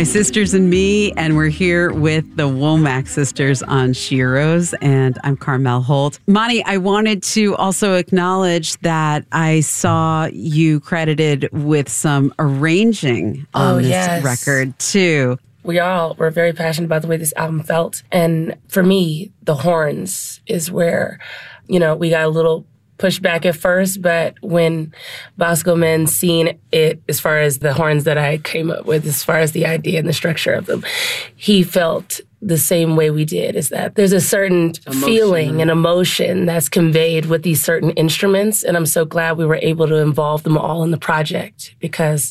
My Sisters and Me, and we're here with the Womack sisters on Sheroes, and I'm Carmel Holt. Monty, I wanted to also acknowledge that I saw you credited with some arranging on this record, too. We're very passionate about the way this album felt. And for me, the horns is where, we got a little pushback at first, but when Bosco Men seen it, as far as the horns that I came up with, as far as the idea and the structure of them, he felt the same way we did, is that there's a certain feeling and emotion that's conveyed with these certain instruments. And I'm so glad we were able to involve them all in the project, because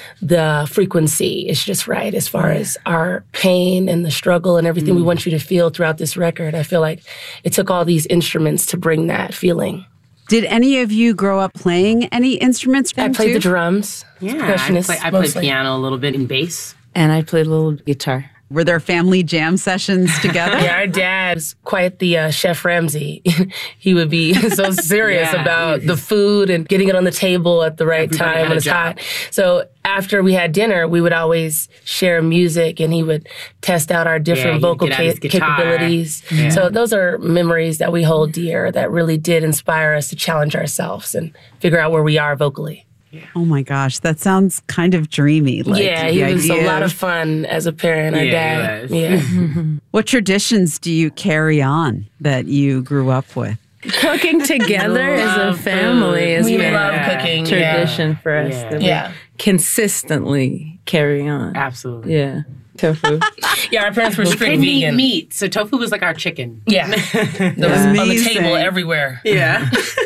the frequency is just right as far as our pain and the struggle and everything we want you to feel throughout this record. I feel like it took all these instruments to bring that feeling. Did any of you grow up playing any instruments? I played the drums. Yeah, I played piano a little bit and bass. And I played a little guitar. Were there family jam sessions together? Yeah, our dad was quite the Chef Ramsay. He would be so serious about the food and getting it on the table at the right time when it's hot. So after we had dinner, we would always share music, and he would test out our different vocal capabilities. Yeah. So those are memories that we hold dear that really did inspire us to challenge ourselves and figure out where we are vocally. Yeah. Oh my gosh, that sounds kind of dreamy. He was a lot of fun as a parent. Our dad. Yeah. What traditions do you carry on that you grew up with? Cooking together as a family is we love cooking. Tradition for us that we consistently carry on. Absolutely. Yeah. Tofu. Our parents were strict vegan. Eat meat, so tofu was like our chicken. Yeah. That was on the table everywhere. Yeah.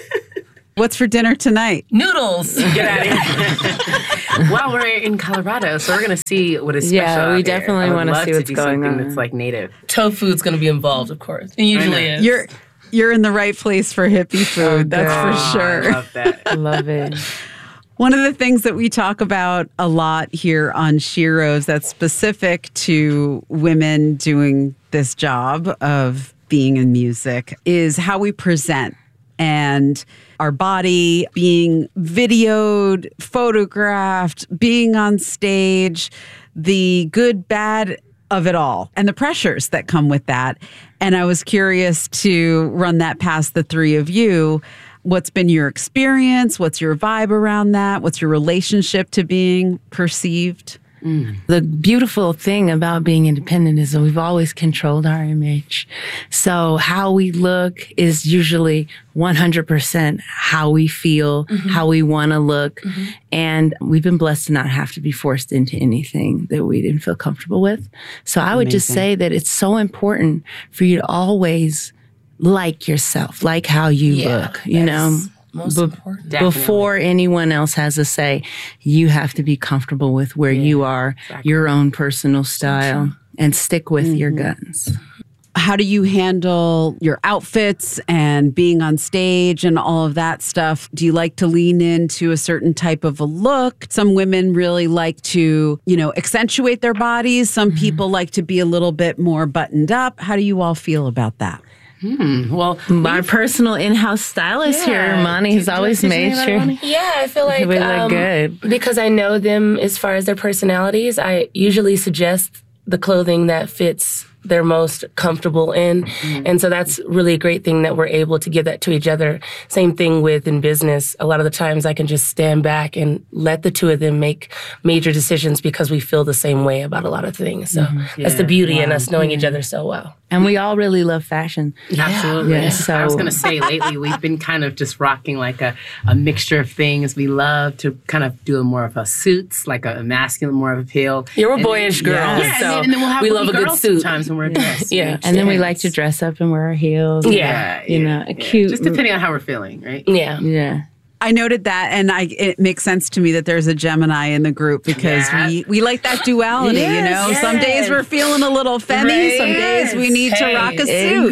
What's for dinner tonight? Noodles. Get out of here. Well, we're in Colorado, so we're going to see what is special. Yeah, we definitely want to see what's going on. That's like native. Tofu's going to be involved, of course. It usually is. You're in the right place for hippie food. That's for sure. I love that. Love it. One of the things that we talk about a lot here on Sheroes that's specific to women doing this job of being in music is how we present. And our body being videoed, photographed, being on stage, the good, bad of it all, and the pressures that come with that. And I was curious to run that past the three of you. What's been your experience? What's your vibe around that? What's your relationship to being perceived? The beautiful thing about being independent is that we've always controlled our image. So how we look is usually 100% how we feel, how we want to look. And we've been blessed to not have to be forced into anything that we didn't feel comfortable with. So I would just say that it's so important for you to always like yourself, like how you look, you know. Most important. Before anyone else has a say, you have to be comfortable with where you are, your own personal style, and stick with your guns. How do you handle your outfits and being on stage and all of that stuff? Do you like to lean into a certain type of a look? Some women really like to, accentuate their bodies. Some people like to be a little bit more buttoned up. How do you all feel about that? Well, our personal in-house stylist here, Monty, has always made sure. Yeah, I feel like we look good. Because I know them as far as their personalities. I usually suggest the clothing that fits they're most comfortable in. And so that's really a great thing that we're able to give that to each other. Same thing with in business. A lot of the times I can just stand back and let the two of them make major decisions because we feel the same way about a lot of things. So that's the beauty in us knowing each other so well. And we all really love fashion. Absolutely. Yeah, so I was going to say, lately we've been kind of just rocking like a mixture of things. We love to kind of do more of a suits, like a masculine, more of a pale. You're a boyish girl. Yeah, so and then we'll have we love a good suit. Sometimes when we're dressed. And then we like to dress up and wear our heels. Cute. Just depending on how we're feeling, right? Yeah. I noted that, and it makes sense to me that there's a Gemini in the group because we like that duality, Some days we're feeling a little femmy, some days we need to rock a suit.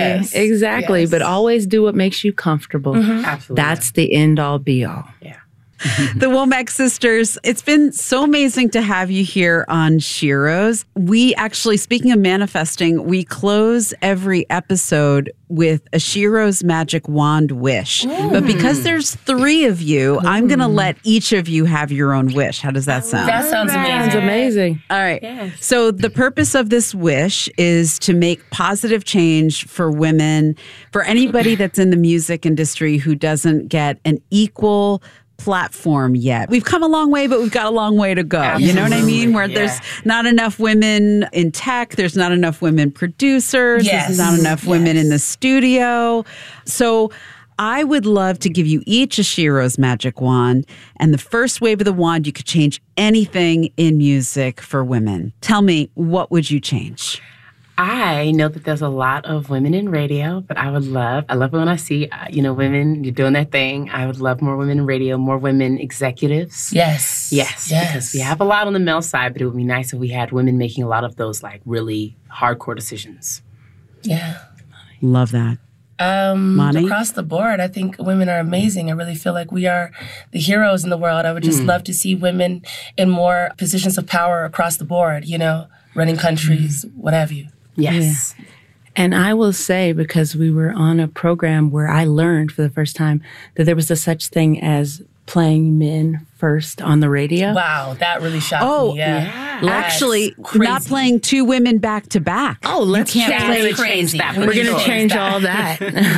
Exactly. But always do what makes you comfortable. Absolutely. That's the end all be all. Yeah. The Womack sisters, it's been so amazing to have you here on Sheroes. We actually, speaking of manifesting, we close every episode with a Sheroes magic wand wish. But because there's 3 of you, I'm going to let each of you have your own wish. How does that sound? That sounds amazing. Sounds amazing. All right. Yes. So the purpose of this wish is to make positive change for women, for anybody that's in the music industry who doesn't get an equal platform yet. We've come a long way, but we've got a long way to go. You know what I mean? Where there's not enough women in tech, there's not enough women producers, there's not enough women in the studio. So I would love to give you each a Sheroes magic wand, and the first wave of the wand, you could change anything in music for women. Tell me, what would you change? I know that there's a lot of women in radio, but I love it when I see, women doing their thing. I would love more women in radio, more women executives. Yes. Because we have a lot on the male side, but it would be nice if we had women making a lot of those like really hardcore decisions. Yeah. Love that. Monty? Across the board, I think women are amazing. I really feel like we are the heroes in the world. I would just love to see women in more positions of power across the board, running countries, what have you. Yes. Yeah. And I will say, because we were on a program where I learned for the first time that there was a such thing as playing men first on the radio. Wow, that really shocked me. Yeah. Actually, not playing 2 women back to back. Oh, let's you can't play crazy. We're going to change all that.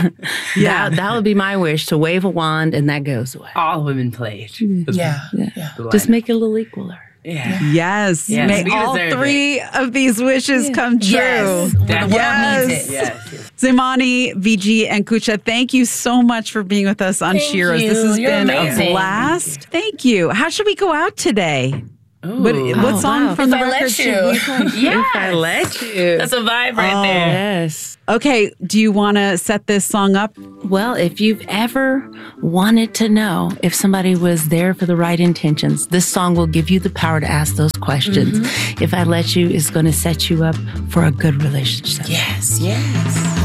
That would be my wish, to wave a wand and that goes away. All women played. Yeah. Just make it a little equaler. Yeah. Yes. Yes. May We all deserve 3 of these wishes come true. Yes. The world needs it. Yes. Zimani, VG, and Kucha, thank you so much for being with us on Thank Sheroes. you. This has You're been amazing. a blast. Thank you. How should we go out today? What song wow. from the If I record let should you. we play? If I let you. That's a vibe right there. Yes. Okay, do you want to set this song up? Well, if you've ever wanted to know if somebody was there for the right intentions, this song will give you the power to ask those questions. If I Let You is going to set you up for a good relationship. Yes.